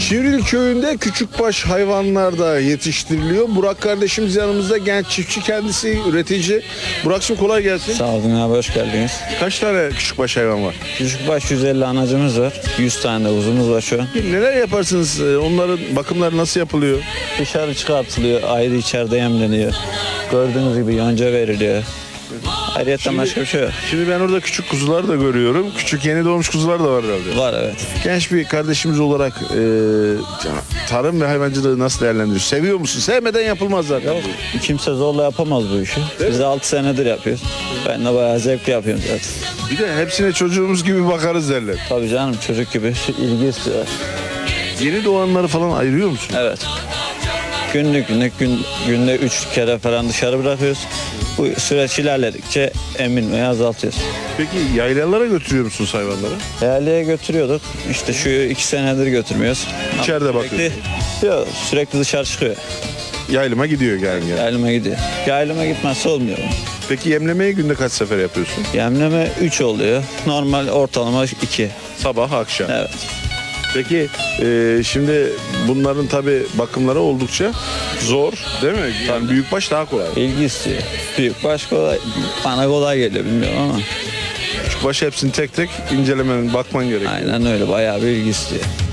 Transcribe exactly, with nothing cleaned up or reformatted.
Çivril köyünde küçükbaş hayvanlar da yetiştiriliyor. Burak kardeşimiz yanımızda, genç çiftçi, kendisi üretici. Burak'cığım kolay gelsin. Sağ olun abi, hoş geldiniz. Kaç tane küçükbaş hayvan var? Küçükbaş yüz elli anacımız var. yüz tane de uzumuz var şu an. Neler yaparsınız? Onların bakımları nasıl yapılıyor? Dışarı çıkartılıyor, ayrı içeride yemleniyor. Gördüğünüz gibi yonca veriliyor. Ayrıca başka bir şey yok. Şimdi ben orada küçük kuzular da görüyorum. Küçük yeni doğmuş kuzular da var herhalde. Var, evet. Genç bir kardeşimiz olarak e, tarım ve hayvancılığı nasıl değerlendiriyorsun? Seviyor musun? Sevmeden yapılmaz zaten. Kimse zorla yapamaz bu işi. Biz altı senedir yapıyoruz. Ben de bayağı zevkli yapıyorum zaten. Bir de hepsine çocuğumuz gibi bakarız derler. Tabii canım, çocuk gibi ilgi istiyor. Yeni doğanları falan ayırıyor musun? Evet. Günlük günlük gün, günde üç kere falan dışarı bırakıyoruz. Bu süreç ilerledikçe emilmeyi azaltıyoruz. Peki yaylalara götürüyor musunuz hayvanları? Değerliye götürüyorduk. İşte şu iki senedir götürmüyoruz. İçeride Sürekli- bakıyorsun. Yok, sürekli dışarı çıkıyor. Yaylıma gidiyor yani. yani. Yaylıma gidiyor. Yaylıma gitmezse olmuyor. Peki yemlemeyi günde kaç sefer yapıyorsun? Yemleme üç oluyor. Normal ortalama iki. Sabah, akşam. Evet. Peki e, şimdi bunların tabii bakımları oldukça zor değil mi? Yani büyükbaş daha kolay. İlgi istiyor. Büyük baş kolay. Bana kolay geliyor, bilmiyorum ama. Küçükbaş hepsini tek tek incelemen, bakman gerekiyor. Aynen öyle. Bayağı bir ilgi istiyor.